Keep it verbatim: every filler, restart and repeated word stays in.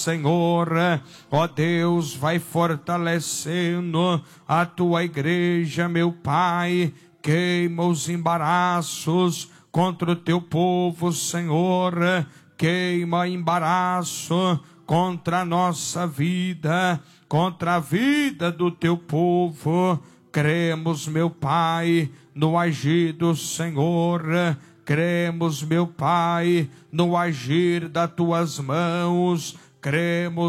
Senhor, ó Deus, vai fortalecendo a tua igreja, meu Pai. Queima os embaraços contra o teu povo, Senhor. Queima embaraço contra a nossa vida, contra a vida do teu povo. Cremos, meu Pai, no agir do Senhor. Cremos, meu Pai, no agir das tuas mãos. Cremos